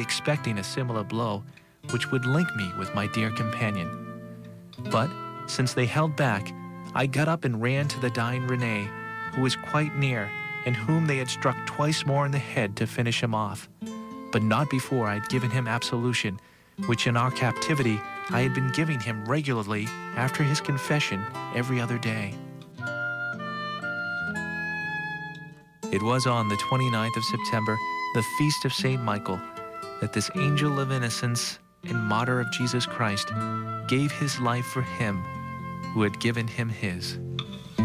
expecting a similar blow, which would link me with my dear companion. But since they held back, I got up and ran to the dying Rene, who was quite near, and whom they had struck twice more in the head to finish him off, but not before I had given him absolution, which in our captivity I had been giving him regularly after his confession every other day. It was on the 29th of September, the feast of St. Michael, that this angel of innocence and martyr of Jesus Christ gave his life for him who had given him his.